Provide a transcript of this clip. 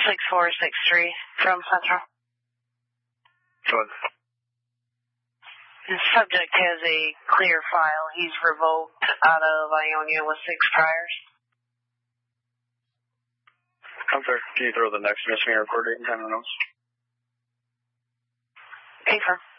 6463 from Central. Go ahead. The subject has a clear file. He's revoked out of Ionia with 6 priors. Comfort, can you throw the next missing report date and time of notes? Confirm.